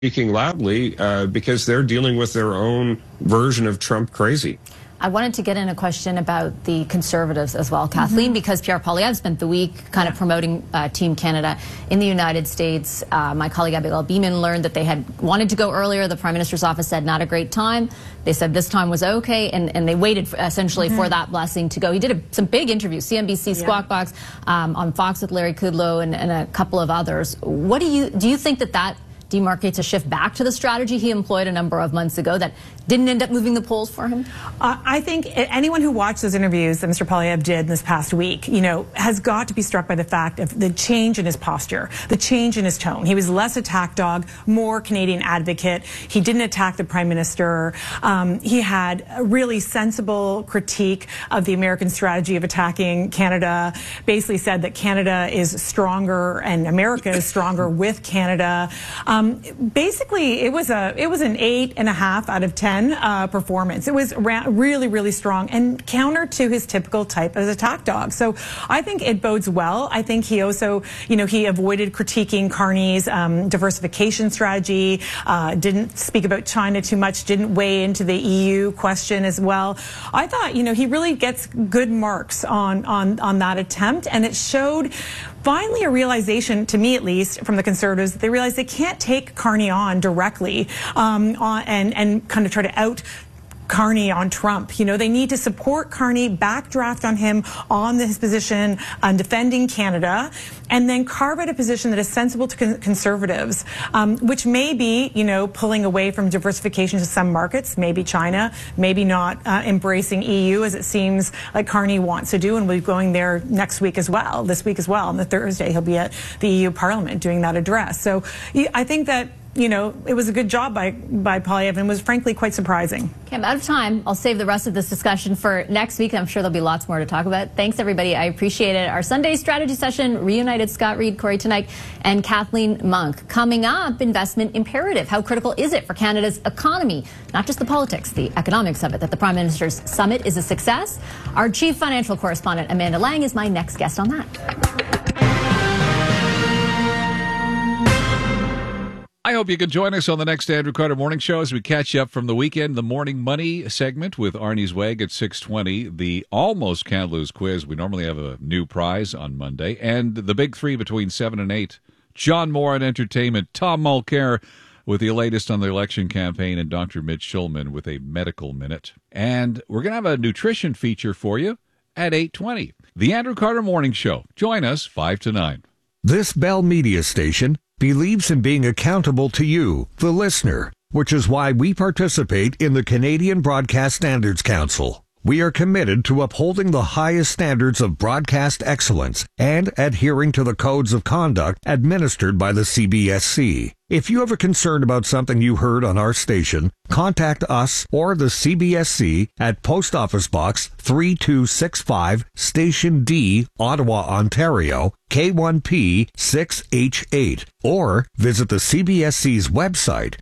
speaking loudly because they're dealing with their own version of Trump crazy. I wanted to get in a question about the Conservatives as well, Kathleen, because Pierre Poilievre spent the week kind of promoting Team Canada in the United States. My colleague Abigail Beeman learned that they had wanted to go earlier. The Prime Minister's office said not a great time. They said this time was okay, and they waited essentially for that blessing to go. He did some big interviews, CNBC, Squawk Box, on Fox with Larry Kudlow and a couple of others. What do you think that demarcates a shift back to the strategy he employed a number of months ago that didn't end up moving the polls for him? I think anyone who watched those interviews that Mr. Poilievre did this past week, has got to be struck by the fact of the change in his posture, the change in his tone. He was less attack dog, more Canadian advocate. He didn't attack the Prime Minister. He had a really sensible critique of the American strategy of attacking Canada, basically said that Canada is stronger and America is stronger with Canada. Basically, it was an 8.5 out of 10 performance. It was really, really strong and counter to his typical type as attack dog. So I think it bodes well. I think he also, he avoided critiquing Carney's diversification strategy, didn't speak about China too much, didn't weigh into the EU question as well. I thought, he really gets good marks on that attempt, and it showed finally a realization, to me at least, from the Conservatives, that they realize they can't take Carney on directly and kind of try to out Carney on Trump. They need to support Carney, backdraft on him on his position on defending Canada, and then carve out a position that is sensible to Conservatives, which may be, pulling away from diversification to some markets, maybe China, maybe not embracing EU as it seems like Carney wants to do, and we'll be going there this week as well. On the Thursday, he'll be at the EU Parliament doing that address. So I think that it was a good job by Poilievre and was frankly quite surprising. Okay, I'm out of time. I'll save the rest of this discussion for next week. I'm sure there'll be lots more to talk about. Thanks, everybody. I appreciate it. Our Sunday strategy session reunited Scott Reed, Corey Teneycke, and Kathleen Monk. Coming up, investment imperative. How critical is it for Canada's economy? Not just the politics, the economics of it, that the Prime Minister's summit is a success. Our chief financial correspondent, Amanda Lang, is my next guest on that. I hope you can join us on the next Andrew Carter Morning Show as we catch you up from the weekend. The Morning Money segment with Arnie Zweig at 6:20. The Almost Can't Lose quiz. We normally have a new prize on Monday. And the big three between 7 and 8. John Moore at Entertainment. Tom Mulcair with the latest on the election campaign. And Dr. Mitch Schulman with a medical minute. And we're going to have a nutrition feature for you at 8:20. The Andrew Carter Morning Show. Join us 5 to 9. This Bell Media station believes in being accountable to you, the listener, which is why we participate in the Canadian Broadcast Standards Council. We are committed to upholding the highest standards of broadcast excellence and adhering to the codes of conduct administered by the CBSC. If you have a concern about something you heard on our station, contact us or the CBSC at Post Office Box 3265, Station D, Ottawa, Ontario, K1P 6H8, or visit the CBSC's website,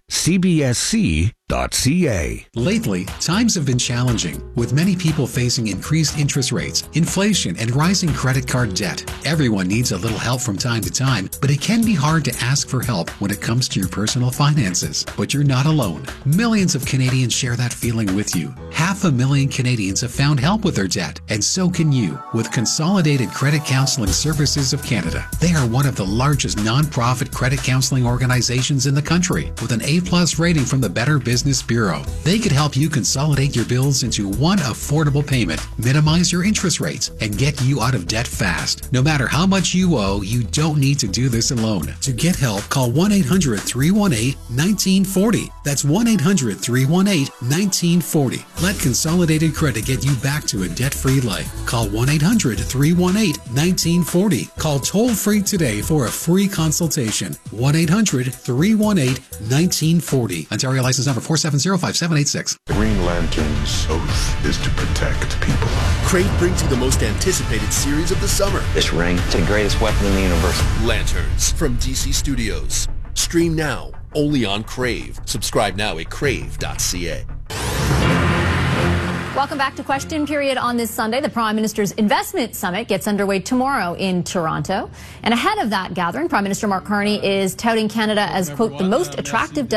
cbsc.ca. Lately, times have been challenging, with many people facing increased interest rates, inflation, and rising credit card debt. Everyone needs a little help from time to time, but it can be hard to ask for help when it comes to your personal finances. But you're not alone. Millions of Canadians share that feeling with you. 500,000 Canadians have found help with their debt, and so can you with Consolidated Credit Counseling Services of Canada. They are one of the largest non-profit credit counseling organizations in the country, with an A+ rating from the Better Business Bureau. They could help you consolidate your bills into one affordable payment, minimize your interest rates, and get you out of debt fast. No matter how much you owe, you don't need to do this alone. To get help, call 1-800-318-1940. That's 1-800-318-1940. Let Consolidated Credit get you back to a debt-free life. Call 1-800-318-1940. Call toll-free today for a free consultation. 1-800-318-1940. Ontario license number 4705786. The Green Lantern's oath is to protect people. Crave brings you the most anticipated series of the summer. This ring, it's the greatest weapon in the universe. Lanterns from DC Studios. Stream now, only on Crave. Subscribe now at crave.ca. Welcome back to Question Period on this Sunday. The Prime Minister's Investment Summit gets underway tomorrow in Toronto. And ahead of that gathering, Prime Minister Mark Carney is touting Canada as, quote, the most attractive